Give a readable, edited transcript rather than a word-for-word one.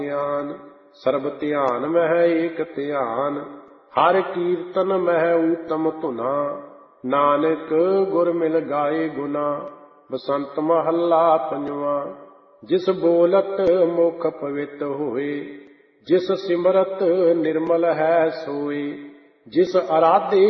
ਧਿਆਨ ਸਰਬ ਧਿਆਨ ਮਹਿ ਏਕ ਧਿਆਨ, ਹਰ ਕੀਰਤਨ ਮਹਿ ਊਤਮ ਧੁਨਾ, ਨਾਨਕ ਗੁਰ ਮਿਲ ਗਾਏ ਗੁਨਾ। ਬਸੰਤ ਮਹੱਲਾ ਪੰਜਵਾਂ। ਜਿਸ ਬੋਲਤ ਮੁਖ ਪਵਿੱਤ ਹੋਏ, ਜਿਸ ਸਿਮਰਤ ਨਿਰਮਲ ਹੈ ਸੋਏ, ਜਿਸ ਅਰਾਧੇ